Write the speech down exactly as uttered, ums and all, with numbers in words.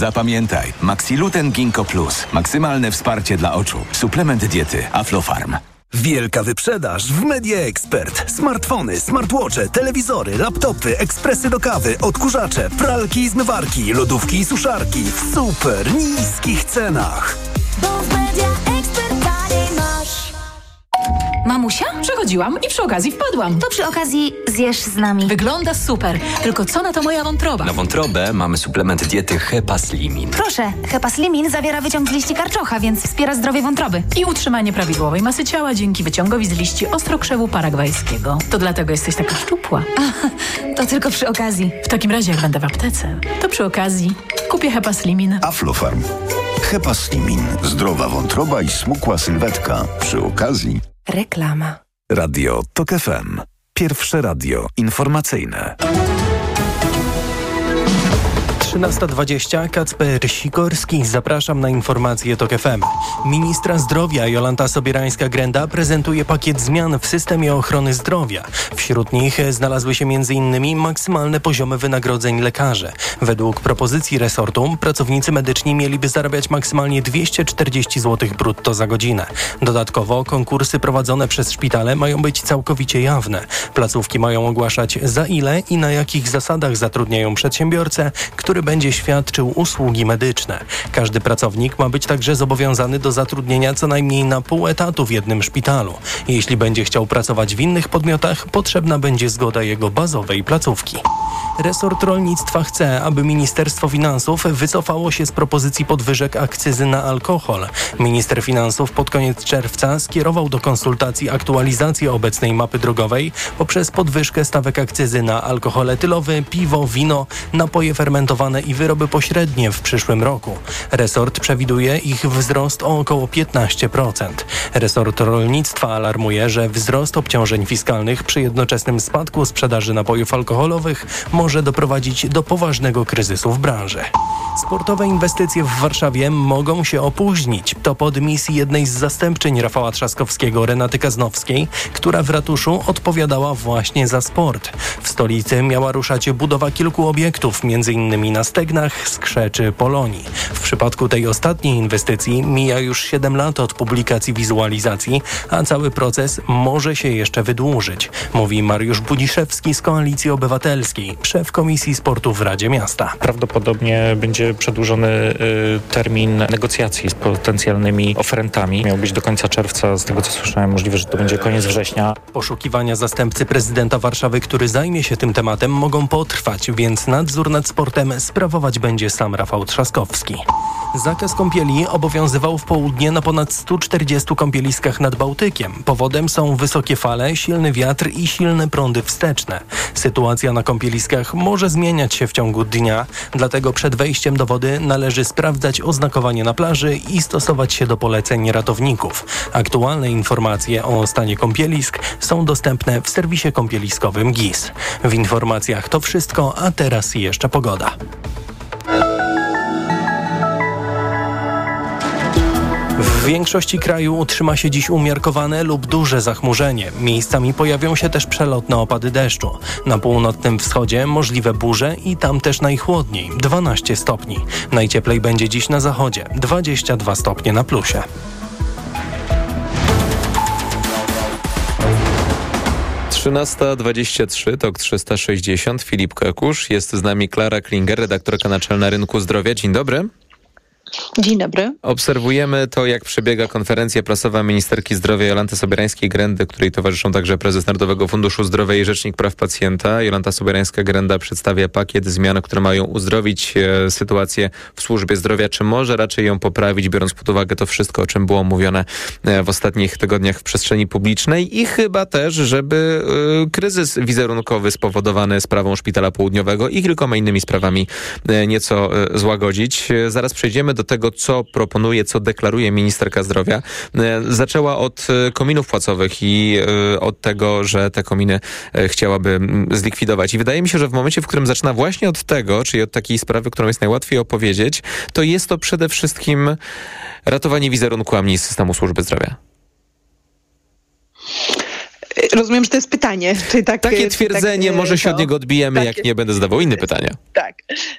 Zapamiętaj, Maxiluten Ginkgo Plus. Maksymalne wsparcie dla oczu. Suplement diety Aflofarm. Wielka wyprzedaż w Media Expert. Smartfony, smartwatche, telewizory, laptopy, ekspresy do kawy, odkurzacze, pralki i zmywarki, lodówki i suszarki w super niskich cenach. Bo w Media Expert taniej masz. Mamusia? Przechodziłam i przy okazji wpadłam. To przy okazji zjesz z nami. Wygląda super, tylko co na to moja wątroba? Na wątrobę mamy suplement diety Hepaslimin. Proszę, Hepaslimin zawiera wyciąg z liści karczocha, więc wspiera zdrowie wątroby. I utrzymanie prawidłowej masy ciała dzięki wyciągowi z liści ostrokrzewu paragwajskiego. To dlatego jesteś taka szczupła. A, to tylko przy okazji. W takim razie jak będę w aptece, to przy okazji kupię Hepaslimin. Aflofarm. Hepaslimin. Zdrowa wątroba i smukła sylwetka. Przy okazji Reklama. Radio TOK F M. Pierwsze radio informacyjne. trzynasta dwadzieścia, Kacper Sikorski. Zapraszam na informacje TOK F M. Ministra zdrowia Jolanta Sobierańska-Grenda prezentuje pakiet zmian w systemie ochrony zdrowia. Wśród nich znalazły się między innymi maksymalne poziomy wynagrodzeń lekarzy. Według propozycji resortu pracownicy medyczni mieliby zarabiać maksymalnie dwieście czterdzieści złotych brutto za godzinę. Dodatkowo konkursy prowadzone przez szpitale mają być całkowicie jawne. Placówki mają ogłaszać, za ile i na jakich zasadach zatrudniają przedsiębiorcę, który będzie świadczył usługi medyczne. Każdy pracownik ma być także zobowiązany do zatrudnienia co najmniej na pół etatu w jednym szpitalu. Jeśli będzie chciał pracować w innych podmiotach, potrzebna będzie zgoda jego bazowej placówki. Resort rolnictwa chce, aby Ministerstwo Finansów wycofało się z propozycji podwyżek akcyzy na alkohol. Minister Finansów pod koniec czerwca skierował do konsultacji aktualizację obecnej mapy drogowej poprzez podwyżkę stawek akcyzy na alkohol etylowy, piwo, wino, napoje fermentowane i wyroby pośrednie w przyszłym roku. Resort przewiduje ich wzrost o około piętnaście procent. Resort rolnictwa alarmuje, że wzrost obciążeń fiskalnych przy jednoczesnym spadku sprzedaży napojów alkoholowych może doprowadzić do poważnego kryzysu w branży. Sportowe inwestycje w Warszawie mogą się opóźnić. To po dymisji jednej z zastępczyń Rafała Trzaskowskiego, Renaty Kaznowskiej, która w ratuszu odpowiadała właśnie za sport. W stolicy miała ruszać budowa kilku obiektów, między innymi na Stegnach, Skrze czy Polonii. W przypadku tej ostatniej inwestycji mija już siedem lat od publikacji wizualizacji, a cały proces może się jeszcze wydłużyć, mówi Mariusz Budziszewski z Koalicji Obywatelskiej, szef Komisji Sportu w Radzie Miasta. Prawdopodobnie będzie przedłużony y, termin negocjacji z potencjalnymi oferentami. Miał być do końca czerwca, z tego co słyszałem, możliwe, że to będzie koniec września. Poszukiwania zastępcy prezydenta Warszawy, który zajmie się tym tematem, mogą potrwać, więc nadzór nad sportem sprawować będzie sam Rafał Trzaskowski. Zakaz kąpieli obowiązywał w południe na ponad stu czterdziestu kąpieliskach nad Bałtykiem. Powodem są wysokie fale, silny wiatr i silne prądy wsteczne. Sytuacja na kąpieliskach może zmieniać się w ciągu dnia, dlatego przed wejściem do wody należy sprawdzać oznakowanie na plaży i stosować się do poleceń ratowników. Aktualne informacje o stanie kąpielisk są dostępne w serwisie kąpieliskowym G I S. W informacjach to wszystko, a teraz jeszcze pogoda. W większości kraju utrzyma się dziś umiarkowane lub duże zachmurzenie. Miejscami pojawią się też przelotne opady deszczu. Na północnym wschodzie możliwe burze i tam też najchłodniej, dwanaście stopni. Najcieplej będzie dziś na zachodzie, dwadzieścia dwa stopnie na plusie. trzynasta dwadzieścia trzy, TOK trzysta sześćdziesiąt, Filip Kakusz. Jest z nami Klara Klinger, redaktorka naczelna Rynku Zdrowia. Dzień dobry. Dzień dobry. Obserwujemy to, jak przebiega konferencja prasowa ministerki zdrowia Jolanty Sobierańskiej-Grendy, której towarzyszą także prezes Narodowego Funduszu Zdrowia i Rzecznik Praw Pacjenta. Jolanta Sobierańska-Grenda przedstawia pakiet zmian, które mają uzdrowić e, sytuację w służbie zdrowia, czy może raczej ją poprawić, biorąc pod uwagę to wszystko, o czym było mówione e, w ostatnich tygodniach w przestrzeni publicznej i chyba też, żeby e, kryzys wizerunkowy spowodowany sprawą Szpitala Południowego i kilkoma innymi sprawami e, nieco e, złagodzić. E, zaraz przejdziemy do tego, co proponuje, co deklaruje ministerka zdrowia. Zaczęła od kominów płacowych i od tego, że te kominy chciałaby zlikwidować. I wydaje mi się, że w momencie, w którym zaczyna właśnie od tego, czyli od takiej sprawy, którą jest najłatwiej opowiedzieć, to jest to przede wszystkim ratowanie wizerunku Amni z systemu służby zdrowia. Rozumiem, że to jest pytanie. Czy tak, Takie czy twierdzenie, tak, może się to? od niego odbijemy, tak, jak nie będę zadawał inne pytania. Tak.